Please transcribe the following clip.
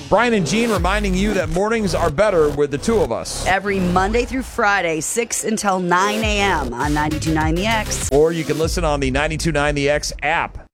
Brian and Gene reminding you that mornings are better with the two of us. Every Monday through Friday, 6 until 9 a.m. on 92.9 The X. Or you can listen on the 92.9 The X app.